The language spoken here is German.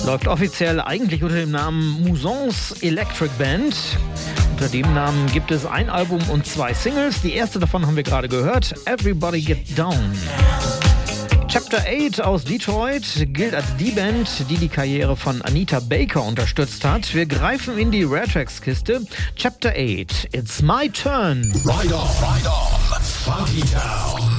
Läuft offiziell eigentlich unter dem Namen Musons Electric Band. Unter dem Namen gibt es ein Album und 2 Singles. Die erste davon haben wir gerade gehört, Everybody Get Down. Chapter 8 aus Detroit gilt als die Band, die die Karriere von Anita Baker unterstützt hat. Wir greifen in die Rare Tracks Kiste. Chapter 8, It's My Turn. Ride on, Funky Town.